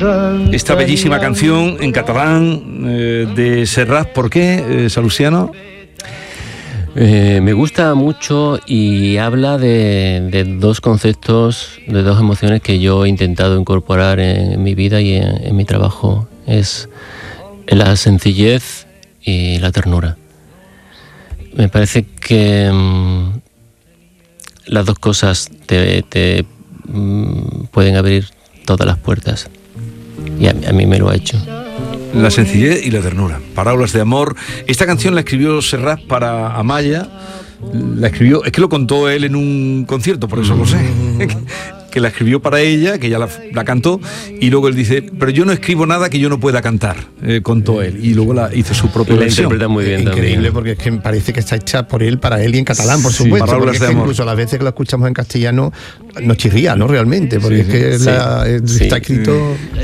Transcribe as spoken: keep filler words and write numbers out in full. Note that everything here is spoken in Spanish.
Esta bellísima canción en catalán eh, de Serrat, ¿por qué, eh, Salustiano? Eh, me gusta mucho y habla de, de dos conceptos, de dos emociones que yo he intentado incorporar en, en mi vida y en, en mi trabajo. Es la sencillez y la ternura. Me parece que mmm, las dos cosas te, te mmm, pueden abrir todas las puertas. Y a, a mí me lo ha hecho. La sencillez y la ternura, parábolas de amor. Esta canción la escribió Serrat para Amaya. La escribió, es que lo contó él en un concierto, por eso lo sé. Que la escribió para ella, que ella la, la cantó, y luego él dice, pero yo no escribo nada que yo no pueda cantar, eh, contó él, y luego la hizo su propia la versión. interpreta muy bien. Increíble, también. porque es que parece que está hecha por él, para él y en catalán, por Sí, supuesto. parábolas Porque es de que amor. incluso las veces que lo escuchamos en castellano nos chirría, ¿no? Realmente, porque Sí, es que sí, la- sí. está escrito...